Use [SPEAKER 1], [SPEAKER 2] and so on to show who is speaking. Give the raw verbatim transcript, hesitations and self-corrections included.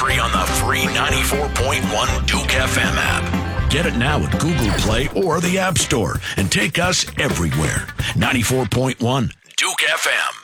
[SPEAKER 1] Free on the free ninety-four point one Duke F M app. Get it now at Google Play or the App Store and take us everywhere. ninety-four point one Duke F M.